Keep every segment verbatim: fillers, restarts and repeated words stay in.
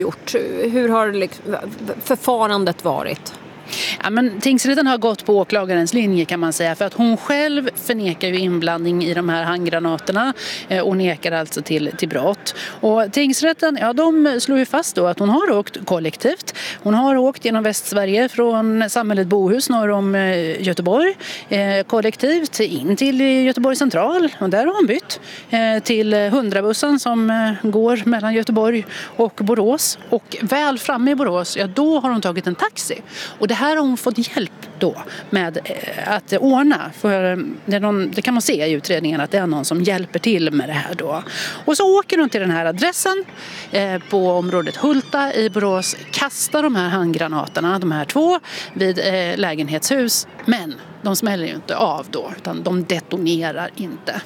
gjort? Hur har liksom förfarandet varit? Ja, men tingsrätten har gått på åklagarens linje kan man säga, för att hon själv förnekar ju inblandning i de här handgranaterna och nekar alltså till, till brott. Och tingsrätten, ja, de slår ju fast då att hon har åkt kollektivt. Hon har åkt genom Västsverige från samhället Bohus norr om Göteborg eh, kollektivt in till Göteborg central, och där har hon bytt eh, till hundrabussen som eh, går mellan Göteborg och Borås, och väl framme i Borås, ja, då har hon tagit en taxi. Och det här har hon fått hjälp då med att ordna, för det, är någon, det kan man se i utredningen att det är någon som hjälper till med det här då. Och så åker hon till den här adressen eh, på området Hulta i Borås, kastar de här handgranaterna, de här två, vid eh, lägenhetshus, men de smäller ju inte av då, utan de detonerar inte.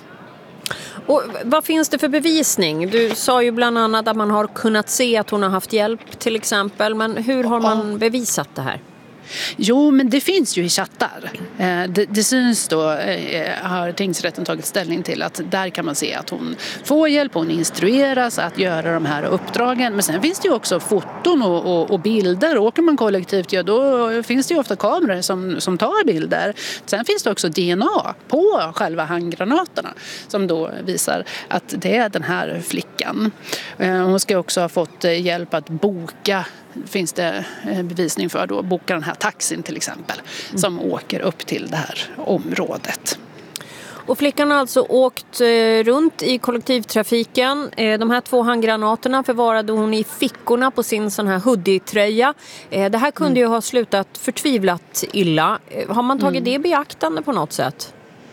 Och vad finns det för bevisning? Du sa ju bland annat att man har kunnat se att hon har haft hjälp till exempel, men hur har man bevisat det här? Jo, men det finns ju i chattar. Det, det syns då, har tingsrätten tagit ställning till, att där kan man se att hon får hjälp, hon instrueras att göra de här uppdragen. Men sen finns det ju också foton och, och, och bilder. Åker man kollektivt, ja, då finns det ju ofta kameror som, som tar bilder. Sen finns det också D N A på själva handgranaterna som då visar att det är den här flickan. Hon ska också ha fått hjälp att boka, finns det bevisning för då, boka den här taxin till exempel, mm. som åker upp till det här området. Och flickan har alltså åkt runt i kollektivtrafiken. De här två handgranaterna förvarade hon i fickorna på sin sån här hoodie-tröja. Det här kunde mm. ju ha slutat förtvivlat illa. Har man tagit mm. det i beaktande på något sätt?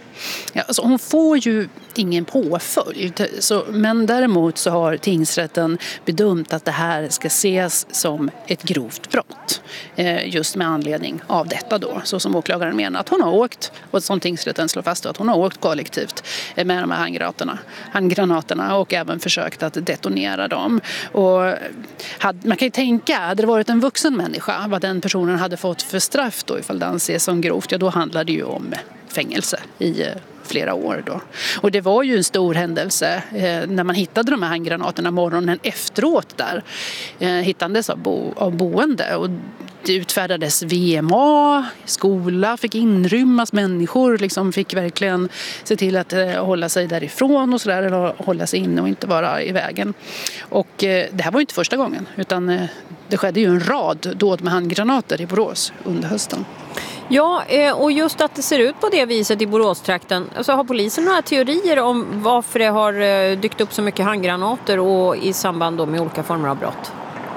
Ja, alltså hon får ju ingen påföljd, så, men däremot så har tingsrätten bedömt att det här ska ses som ett grovt brott. Eh, just med anledning av detta då, så som åklagaren menar att hon har åkt, och som tingsrätten slår fast att hon har åkt kollektivt med de här handgranaterna, handgranaterna och även försökt att detonera dem. Och hade, man kan ju tänka, hade det varit en vuxen människa, vad den personen hade fått för straff då ifall den ses som grovt, ja då handlar det ju om fängelse i flera år då. Och det var ju en stor händelse eh, när man hittade de här handgranaterna morgonen efteråt där. Eh, hittandes av, bo, av boende, och det utfärdades V M A, skola fick inrymmas, människor liksom fick verkligen se till att eh, hålla sig därifrån och sådär, eller hålla sig inne och inte vara i vägen. Och eh, det här var ju inte första gången, utan eh, det skedde ju en rad dåd med handgranater i Borås under hösten. Ja, och just att det ser ut på det viset i Boråstrakten, så har polisen några teorier om varför det har dykt upp så mycket handgranater och i samband då med olika former av brott?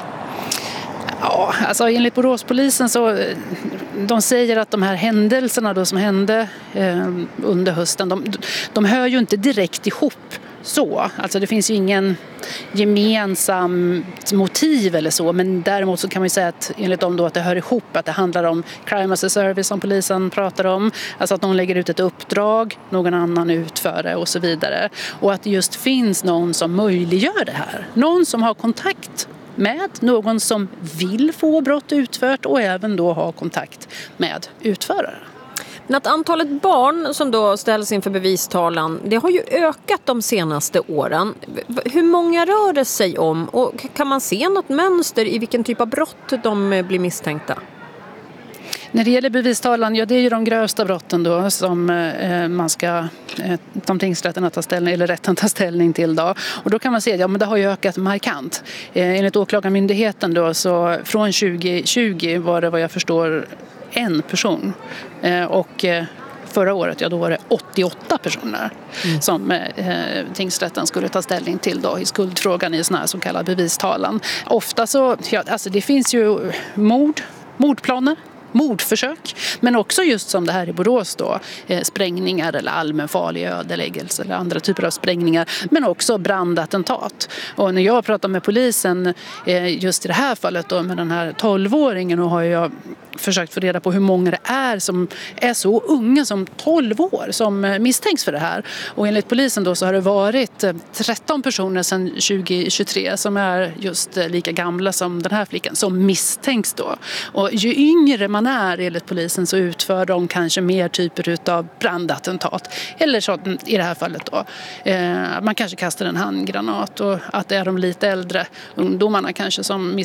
Ja, alltså enligt Boråspolisen så de säger att de här händelserna då som hände eh, under hösten, de, de hör ju inte direkt ihop så. Alltså det finns ju ingen gemensam motiv eller så, men däremot så kan man ju säga att enligt dem då att det hör ihop, att det handlar om crime as a service som polisen pratar om, alltså att någon lägger ut ett uppdrag, någon annan utför det och så vidare, och att det just finns någon som möjliggör det här, någon som har kontakt med någon som vill få brott utfört och även då ha kontakt med utförare. Men att antalet barn som då ställs inför bevistalan, det har ju ökat de senaste åren. Hur många rör det sig om, och kan man se något mönster i vilken typ av brott de blir misstänkta? När det gäller bevistalan, ja det är ju de grövsta brotten då som eh, man ska, eh, de tingsrätterna tar ställning, eller rätten tar ställning till då. Och då kan man se att ja, men det har ju ökat markant. Eh, enligt åklagarmyndigheten då, så från tjugo tjugo var det vad jag förstår en person. Eh, och eh, förra året, ja då var det åttioåtta personer mm. som eh, tingsrätten skulle ta ställning till då i skuldfrågan i sån här så kallad bevistalan. Ofta så, ja alltså det finns ju mord, mordplaner, mordförsök, men också just som det här i Borås då, eh, sprängningar eller allmänfarlig ödeläggelse eller andra typer av sprängningar, men också brandattentat. Och när jag pratar med polisen eh, just i det här fallet då med den här tolvåringen, och har jag försökt få reda på hur många det är som är så unga som tolv år som misstänks för det här. Och enligt polisen då så har det varit tretton personer sedan tjugo tjugotre som är just lika gamla som den här flickan som misstänks då. Och ju yngre man är enligt polisen så utför de kanske mer typer av brandattentat. Eller så i det här fallet då. Eh, man kanske kastar en handgranat och att det är de lite äldre ungdomarna kanske som